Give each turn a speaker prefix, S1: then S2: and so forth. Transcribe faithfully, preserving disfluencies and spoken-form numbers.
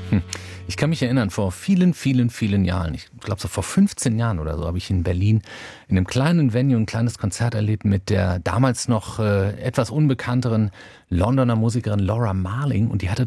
S1: Hm. Ich kann mich erinnern, vor vielen, vielen, vielen Jahren, ich glaube so vor fünfzehn Jahren oder so, habe ich in Berlin in einem kleinen Venue ein kleines Konzert erlebt mit der damals noch äh, etwas unbekannteren Londoner Musikerin Laura Marling und die hatte